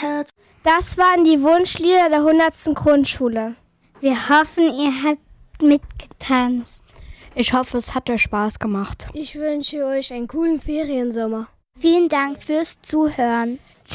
Das waren die Wunschlieder der 100. Grundschule. Wir hoffen, ihr habt mitgetanzt. Ich hoffe, es hat euch Spaß gemacht. Ich wünsche euch einen coolen Feriensommer. Vielen Dank fürs Zuhören.